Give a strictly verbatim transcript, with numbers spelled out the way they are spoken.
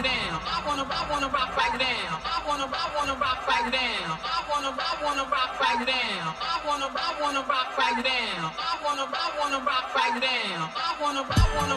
now. I wanna, I wanna rock right now. I wanna, I wanna rock right now. I wanna, I wanna rock right now. I wanna, I wanna rock right now. I wanna, I wanna rock right now. I wanna, I wanna